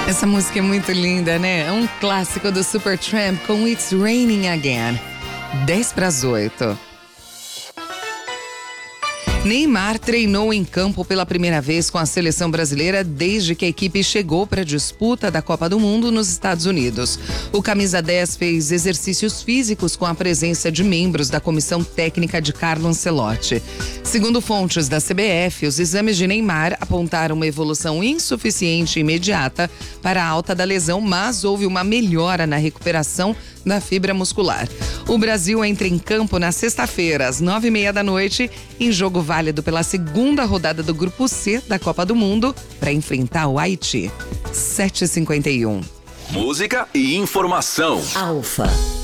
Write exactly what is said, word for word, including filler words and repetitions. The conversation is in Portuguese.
Essa música é muito linda, né? É um clássico do Supertramp com It's Raining Again. dez para as oito. Neymar treinou em campo pela primeira vez com a seleção brasileira desde que a equipe chegou para a disputa da Copa do Mundo nos Estados Unidos. O camisa dez fez exercícios físicos com a presença de membros da comissão técnica de Carlo Ancelotti. Segundo fontes da C B F, os exames de Neymar apontaram uma evolução insuficiente e imediata para a alta da lesão, mas houve uma melhora na recuperação da fibra muscular. O Brasil entra em campo na sexta-feira, às nove e meia da noite, em jogo válido pela segunda rodada do Grupo C da Copa do Mundo, para enfrentar o Haiti. sete e cinquenta e um. Música e informação. Alfa.